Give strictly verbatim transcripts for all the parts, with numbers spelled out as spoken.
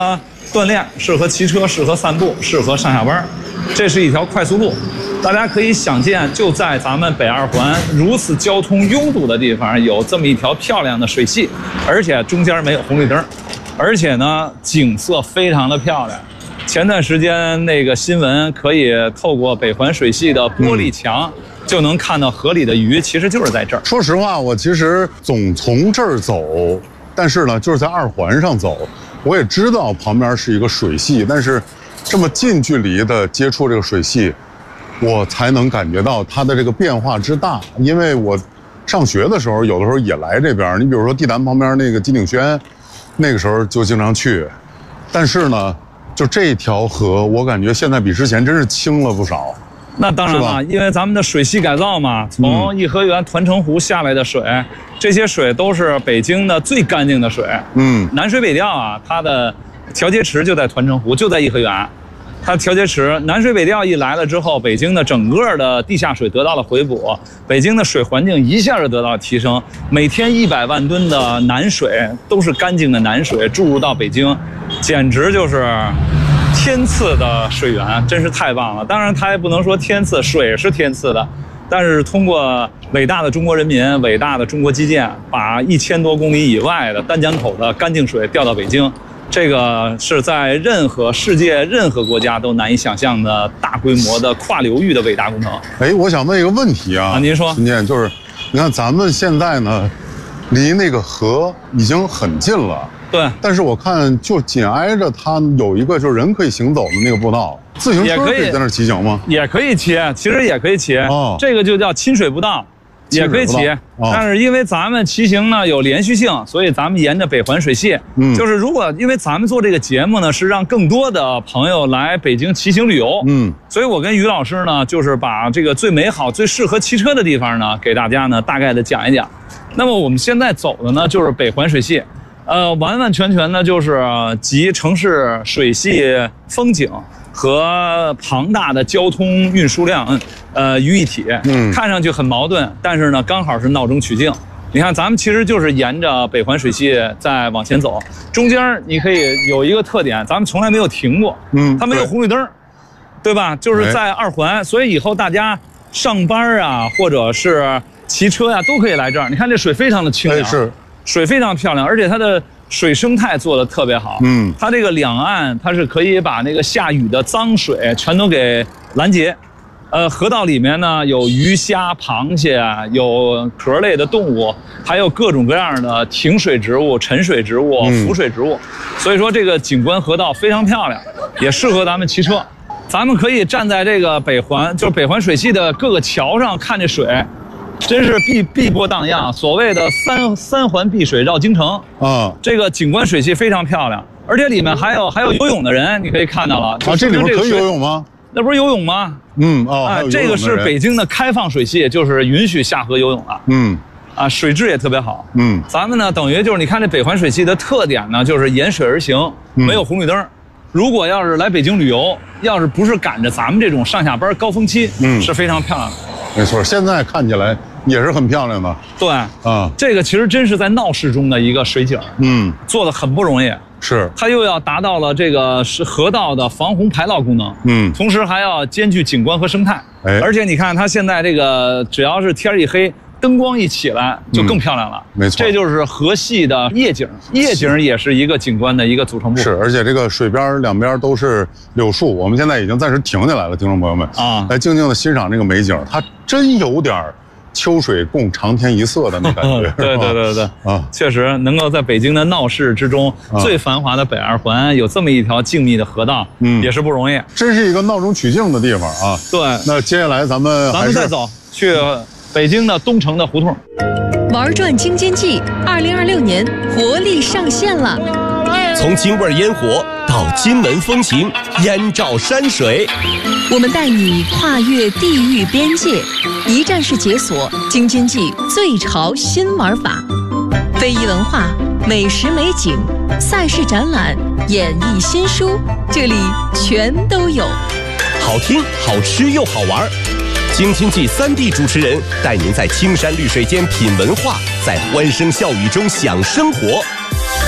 啊，锻炼适合骑车，适合散步，适合上下班。这是一条快速路，大家可以想见，就在咱们北二环如此交通拥堵的地方，有这么一条漂亮的水系，而且中间没有红绿灯，而且呢，景色非常的漂亮。前段时间那个新闻，可以透过北环水系的玻璃墙。嗯就能看到河里的鱼，其实就是在这儿。 说实话，我其实总从这儿走，但是呢，就是在二环上走。我也知道旁边是一个水系，但是这么近距离的接触这个水系，我才能感觉到它的这个变化之大。因为我上学的时候，有的时候也来这边。你比如说地坛旁边那个金鼎轩，那个时候就经常去。但是呢，就这条河，我感觉现在比之前真是清了不少。 那当然了，因为咱们的水系改造嘛，从颐和园团城湖下来的水，嗯、这些水都是北京的最干净的水。嗯，南水北调啊，它的调节池就在团城湖，就在颐和园。它调节池南水北调一来了之后，北京的整个的地下水得到了回补，北京的水环境一下就得到提升。每天一百万吨的南水都是干净的南水注入到北京，简直就是天赐的水源，真是太棒了。当然它也不能说天赐，水是天赐的，但是通过伟大的中国人民，伟大的中国基建，把一千多公里以外的丹江口的干净水调到北京，这个是在任何世界任何国家都难以想象的大规模的跨流域的伟大工程。 哎，我想问一个问题啊， 啊您说， 今天就是，你看咱们现在呢，离那个河已经很近了。 对， 但是我看就紧挨着它有一个就是人可以行走的那个步道，自行车可以在那儿骑行吗？ 也可以骑，其实也可以骑。哦，这个就叫亲水步道，也可以骑。哦，但是因为咱们骑行呢有连续性，所以咱们沿着北环水系，嗯，就是如果因为咱们做这个节目呢，是让更多的朋友来北京骑行旅游，嗯，所以我跟于老师呢，就是把这个最美好、最适合骑车的地方呢，给大家呢大概的讲一讲。那么我们现在走的呢，就是北环水系。呃，完完全全呢，就是集城市水系风景和庞大的交通运输量，呃，于一体。嗯，看上去很矛盾，但是呢，刚好是闹中取静。你看，咱们其实就是沿着北环水系在往前走，中间你可以有一个特点，咱们从来没有停过。嗯，它没有红绿灯，对吧？就是在二环，所以以后大家上班啊，或者是骑车呀、啊，都可以来这儿。你看这水非常的清凉。是。水非常漂亮，而且它的水生态做得特别好。嗯，它这个两岸它是可以把那个下雨的脏水全都给拦截。呃，河道里面呢有鱼虾、螃蟹，有壳类的动物，还有各种各样的停水植物、沉水植物、浮水植物。所以说这个景观河道非常漂亮，也适合咱们骑车。咱们可以站在这个北环，就是北环水系的各个桥上看这水。真是碧碧波荡漾，所谓的三三环碧水绕京城啊！这个景观水系非常漂亮，而且里面还有还有游泳的人，你可以看到了啊！这里面可以游泳吗？ 那不是游泳吗？嗯哦，啊，这个是北京的开放水系，就是允许下河游泳了。嗯，啊，水质也特别好。嗯，咱们呢，等于就是你看这北环水系的特点呢，就是沿水而行，没有红绿灯。如果要是来北京旅游，要是不是赶着咱们这种上下班高峰期，嗯，是非常漂亮的。 没错，现在看起来也是很漂亮的。 对啊，这个其实真是在闹市中的一个水景，嗯，做的很不容易。是，它又要达到了这个是河道的防洪排涝功能，嗯，同时还要兼具景观和生态。哎，而且你看它现在这个，只要是天一黑，灯光一起来，就更漂亮了。嗯、没错，这就是河系的夜景，夜景也是一个景观的一个组成部分。 是，而且这个水边两边都是柳树，我们现在已经暂时停下来了，听众朋友们啊，来静静的欣赏这个美景，它真有点秋水共长天一色的那感觉。 对对对对啊，确实能够在北京的闹市之中，啊、最繁华的北二环有这么一条静谧的河道，嗯，也是不容易， 真是一个闹中取静的地方啊。 对， 那接下来咱们咱们再走去北京的东城的胡同。 玩转京津冀二零二六年活力上线了， 从京味烟火到金门风情，燕赵山水， 我们带你跨越地域边界，一站式解锁京津冀最潮新玩法，非遗文化、美食美景、赛事展览、演艺新书，这里全都有。 好听、好吃又好玩。京津冀三地主持人带您在青山绿水间品文化，在欢声笑语中享生活。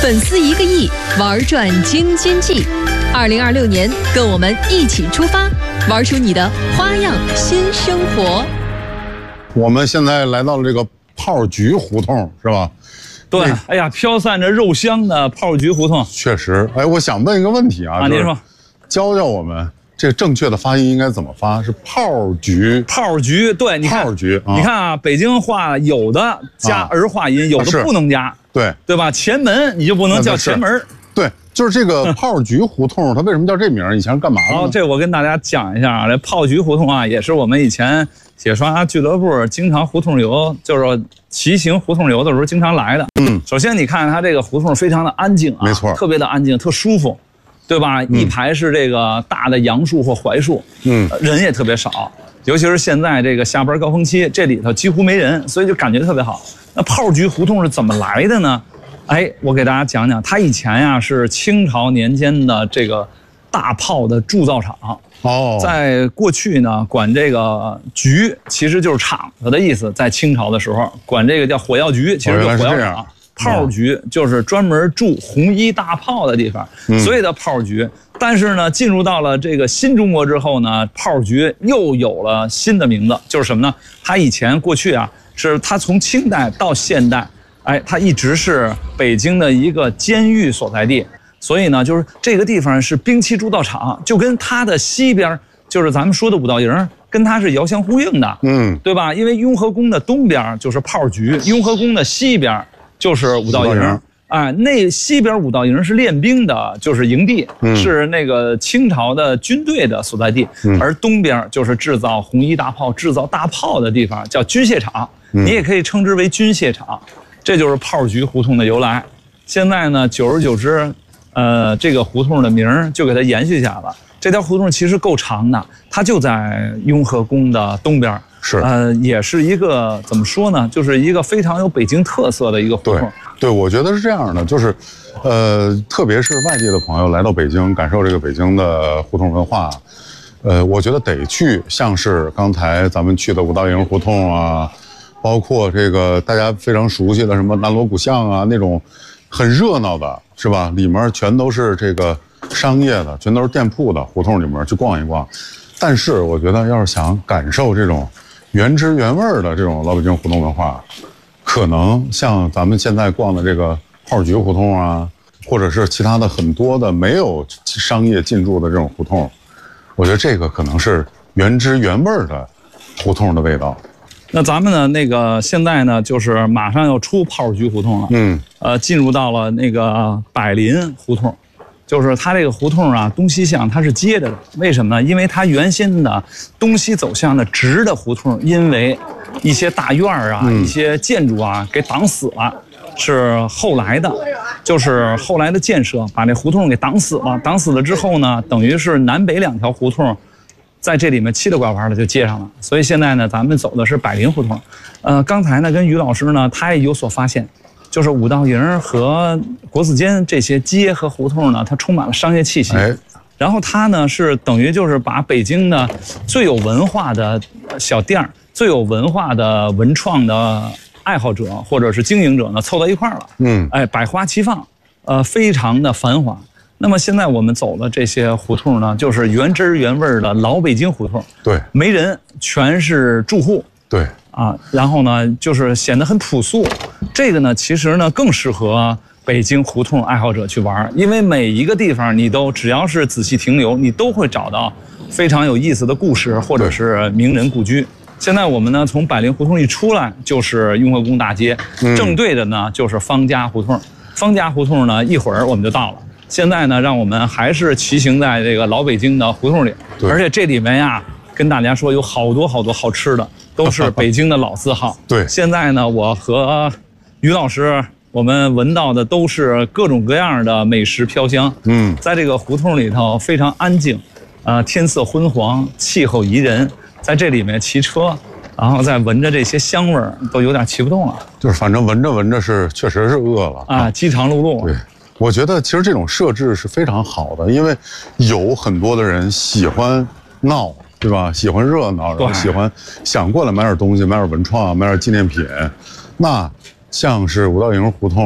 粉丝一个亿，玩转京津冀。二零二六年，跟我们一起出发，玩出你的花样新生活。 我们现在来到了这个炮局胡同，是吧？ 对，哎呀，飘散着肉香的炮局胡同， 确实。哎，我想问一个问题啊， 啊，您说， 教教我们这正确的发音应该怎么发？是炮局， 炮局，对，你看， 炮局， 你看啊，北京话有的加儿化音，有的不能加， 对， 对吧？前门你就不能叫前门， 对，就是这个炮局胡同，它为什么叫这名？以前是干嘛的？ 好，这我跟大家讲一下啊，这炮局胡同啊，也是我们以前铁刷俱乐部经常胡同游，就是骑行胡同游的时候经常来的。嗯，首先你看它这个胡同非常的安静啊， 没错， 特别的安静，特舒服，对吧？嗯、一排是这个大的杨树或槐树，嗯，人也特别少，尤其是现在这个下班高峰期，这里头几乎没人，所以就感觉特别好。那炮局胡同是怎么来的呢？哎，我给大家讲讲，它以前呀是清朝年间的这个大炮的铸造厂。哦，在过去呢，管这个局其实就是厂子的意思。在清朝的时候，管这个叫火药局，其实就是火药厂。炮局就是专门铸红衣大炮的地方，所以叫炮局。但是呢，进入到了这个新中国之后呢，炮局又有了新的名字，就是什么呢？它以前过去啊，是它从清代到现代，哎，它一直是北京的一个监狱所在地。所以呢，就是这个地方是兵器铸造厂，就跟它的西边就是咱们说的五道营，跟它是遥相呼应的，嗯，对吧？因为雍和宫的东边就是炮局，雍和宫的西边就是五道营，啊、哎，那西边五道营是练兵的，就是营地，嗯、是那个清朝的军队的所在地，嗯、而东边就是制造红衣大炮、制造大炮的地方，叫军械厂，嗯、你也可以称之为军械厂，这就是炮局胡同的由来。现在呢，久而久之。呃，这个胡同的名儿就给它延续下来了。这条胡同其实够长的，它就在雍和宫的东边， 是呃，也是一个怎么说呢，就是一个非常有北京特色的一个胡同。 对，对，我觉得是这样的，就是，呃，特别是外地的朋友来到北京，感受这个北京的胡同文化，呃，我觉得得去，像是刚才咱们去的五道营胡同啊，包括这个大家非常熟悉的什么南锣鼓巷啊，那种很热闹的。是吧？里面全都是这个商业的，全都是店铺的胡同里面去逛一逛。但是我觉得，要是想感受这种原汁原味的这种老北京胡同文化，可能像咱们现在逛的这个炮局胡同啊，或者是其他的很多的没有商业进驻的这种胡同，我觉得这个可能是原汁原味的胡同的味道。 那咱们呢？那个现在呢，就是马上要出炮局胡同了。嗯，呃，进入到了那个百林胡同，就是它这个胡同啊，东西向它是接着的。为什么呢？因为它原先的东西走向的直的胡同，因为一些大院啊、嗯、一些建筑啊给挡死了，是后来的，就是后来的建设把这胡同给挡死了。挡死了之后呢，等于是南北两条胡同。在这里面七了拐弯的就接上了，所以现在呢，咱们走的是百林胡同。呃，刚才呢跟于老师呢，他也有所发现，就是五道营和国子监这些街和胡同呢，它充满了商业气息。哎，然后他呢是等于就是把北京的最有文化的小店、最有文化的文创的爱好者或者是经营者呢凑到一块儿了。嗯，哎，百花齐放，呃，非常的繁华。那么现在我们走的这些胡同呢，就是原汁原味的老北京胡同。对，没人，全是住户。对，啊，然后呢，就是显得很朴素。这个呢，其实呢更适合北京胡同爱好者去玩，因为每一个地方你都只要是仔细停留，你都会找到非常有意思的故事或者是名人故居。现在我们呢从百林胡同一出来就是雍和宫大街，嗯、正对的呢就是方家胡同。方家胡同呢一会儿我们就到了。现在呢，让我们还是骑行在这个老北京的胡同里，而且这里面呀，跟大家说有好多好多好吃的，都是北京的老字号。对，现在呢，我和于老师，我们闻到的都是各种各样的美食飘香。嗯，在这个胡同里头非常安静，呃，天色昏黄，气候宜人，在这里面骑车，然后再闻着这些香味儿，都有点骑不动了。就是反正闻着闻着是，确实是饿了啊，饥肠辘辘。对。我觉得其实这种设置是非常好的，因为有很多的人喜欢闹，对吧？喜欢热闹，然后喜欢想过来买点东西，买点文创，买点纪念品。那像是五道营胡同，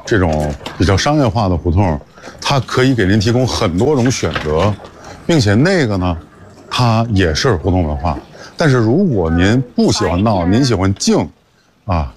这种比较商业化的胡同，它可以给您提供很多种选择，并且那个呢，它也是胡同文化。但是如果您不喜欢闹，您喜欢静，啊，